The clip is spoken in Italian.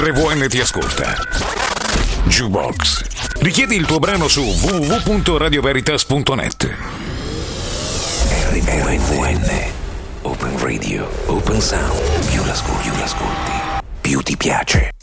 RVN ti ascolta. Jukebox. Richiedi il tuo brano su www.radioveritas.net. RVN. Open Radio, Open Sound. Più l'ascolti, più ti piace.